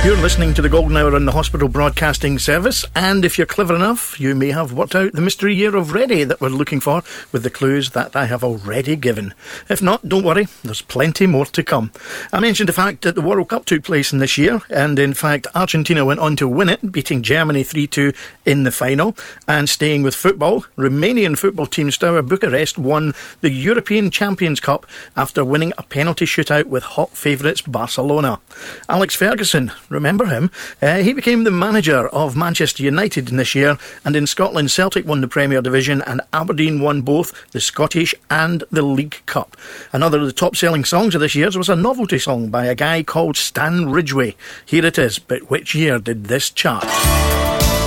You're listening to the Golden Hour on the Hospital Broadcasting Service, and if you're clever enough, you may have worked out the mystery year of ready that we're looking for with the clues that I have already given. If not, don't worry, there's plenty more to come. I mentioned the fact that the World Cup took place in this year, and in fact Argentina went on to win it, beating Germany 3-2 in the final. And staying with football, Romanian football team Steaua Bucharest won the European Champions Cup after winning a penalty shootout with hot favourites Barcelona. Alex Ferguson, remember him? He became the manager of Manchester United this year, and in Scotland Celtic won the Premier Division and Aberdeen won both the Scottish and the League Cup. Another of the top selling songs of this year's was a novelty song by a guy called Stan Ridgway. Here it is, but which year did this chart?